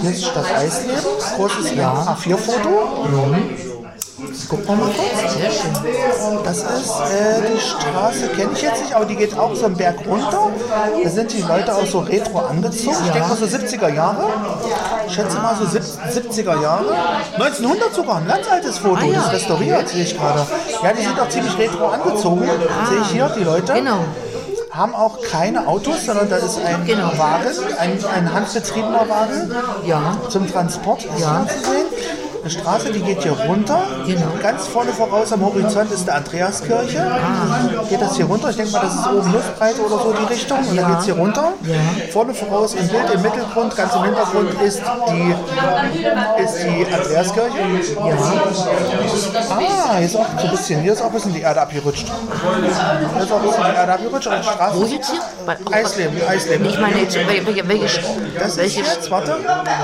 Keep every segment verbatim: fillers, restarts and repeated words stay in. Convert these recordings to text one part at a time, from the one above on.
Hier ist Stadt Eisleben, großes ja. A vier Foto. Mhm. Gucken wir mal kurz. Sehr schön. Das ist äh, die Straße, kenne ich jetzt nicht, aber die geht auch so einen Berg runter. Da sind die Leute auch so retro angezogen. Ich denke mal so siebziger Jahre. Ich schätze mal so siebziger Jahre. neunzehnhundert sogar, ein ganz altes Foto. Ah, ja. Das ist restauriert, sehe ich gerade. Ja, die sind auch ziemlich retro angezogen. Ah. Sehe ich hier, die Leute. Genau. Haben auch keine Autos, sondern da ist ein genau. Wagen, ein, ein handbetriebener Wagen ja. zum Transport ja. zu sehen. Eine Straße, die geht hier runter. Genau. Ganz vorne voraus am Horizont ist der Andreaskirche. Ah. Geht das hier runter? Ich denke mal, das ist oben Luftbreite oder so die Richtung. Und ja. dann geht es hier runter. Ja. Vorne voraus im Bild, im Mittelgrund, ganz im Hintergrund ist die, ist die Andreaskirche. Ja. Ah, hier ist auch so ein bisschen, hier ist auch ein bisschen die Erde abgerutscht. Hier ist auch ein bisschen die Erde abgerutscht. Und die Straße. Wo jetzt hier? Bei, Eisleben, Eisleben. Ich meine, jetzt, welche, welche, das welche ist jetzt, warte.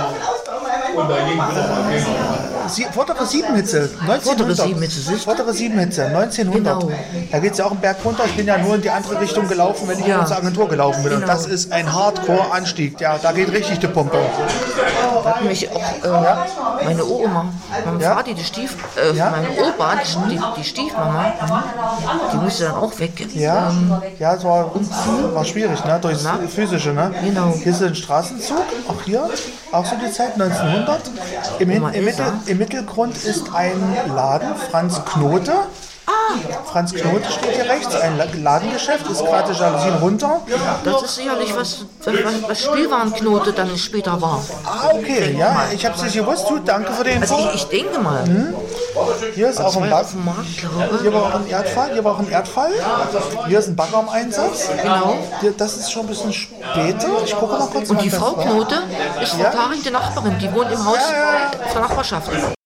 Sie, vordere Siebenhitze, neunzehnhundert. Vordere Siebenhitze, neunzehnhundert. Genau. Da geht es ja auch einen Berg runter. Ich bin ja nur in die andere Richtung gelaufen, wenn ich ja. in unsere Agentur gelaufen bin. Genau. Und das ist ein Hardcore-Anstieg. Ja, da geht richtig die Pumpe. Da hat mich auch äh, ja? meine Oma, meine ja? Vati, die Stief, äh, ja? meine Opa, die, die, die Stiefmama, die musste dann auch weg. Ja, ähm, ja es war, war schwierig, ne? Durchs Na? Physische. Ne? Genau. Hier ist ein Straßenzug, auch hier, auch so die Zeit, neunzehnhundert. Im, Hin, im, Mittel, Im Mittelgrund ist ein Laden, Franz Knote. Ah. Franz Knote steht hier rechts, ein Ladengeschäft, ist gerade Jalousien runter. Das ist sicherlich, was, was, was Spielwarenknote dann später war. Ah, okay, ja, ich habe es nicht gewusst. Du, danke für den Also ich, ich denke mal. Hm. Hier ist auch ein Bad. Hier war auch ein Erdfall, hier war auch ein Erdfall. Hier ist ein Bagger im Einsatz. Genau. Hier, das ist schon ein bisschen später. Ich gucke mal kurz. Und die Frau Knote ist Frau ja? Taring, die Nachbarin, die wohnt im Haus ja, ja. der Nachbarschaft.